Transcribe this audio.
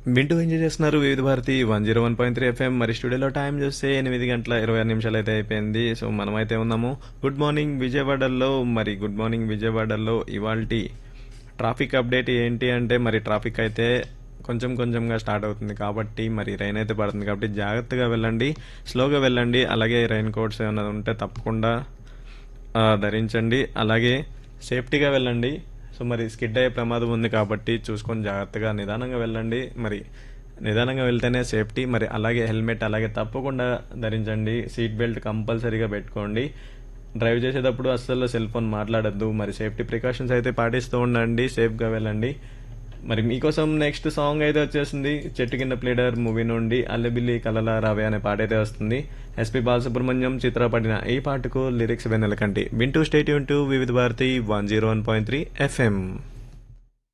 వింటూ ఎంజాయ్ చేస్తున్నారు వివిధ భారతి 101.3 ఎఫ్ఎం. మరి స్టూడియోలో టైం చూస్తే 8 గంటల 26 నిమిషాలు అయితే అయిపోయింది. సో మనమైతే ఉన్నాము గుడ్ మార్నింగ్ విజయవాడలో. మరి గుడ్ మార్నింగ్ విజయవాడలో ఇవాల్టి ట్రాఫిక్ అప్డేట్ ఏంటి అంటే, మరి ట్రాఫిక్ అయితే కొంచెం కొంచెంగా స్టార్ట్ అవుతుంది కాబట్టి, మరి రైన్ అయితే పడుతుంది కాబట్టి జాగ్రత్తగా వెళ్ళండి, స్లోగా వెళ్ళండి. అలాగే రైన్ కోట్స్ ఏమైనా ఉంటే తప్పకుండా ధరించండి. అలాగే సేఫ్టీగా వెళ్ళండి. సో మరి స్కిడ్ అయ్యే ప్రమాదం ఉంది కాబట్టి చూసుకొని జాగ్రత్తగా నిదానంగా వెళ్ళండి. మరి నిదానంగా వెళ్తేనే సేఫ్టీ. మరి అలాగే హెల్మెట్ అలాగే తప్పకుండా ధరించండి. సీట్ బెల్ట్ కంపల్సరీగా పెట్టుకోండి. డ్రైవ్ చేసేటప్పుడు అస్సలు సెల్ ఫోన్ మాట్లాడొద్దు. మరి సేఫ్టీ ప్రికాషన్స్ అయితే పాటిస్తూ ఉండండి, సేఫ్గా వెళ్ళండి. మరి మీకోసం నెక్స్ట్ సాంగ్ అయితే వచ్చేసింది. చెట్టు కింద ప్లేడర్ మూవీ నుండి అల్లెబిల్లి కలల రావే అనే పాట అయితే వస్తుంది. ఎస్పి బాలసుబ్రహ్మణ్యం చిత్ర పాడిన ఈ పాటకు లిరిక్స్ వెన్నెలకంటి. వింటూ స్టేట్ యూన్ టు వివిధ భారతి 101.3 ఎఫ్ఎం.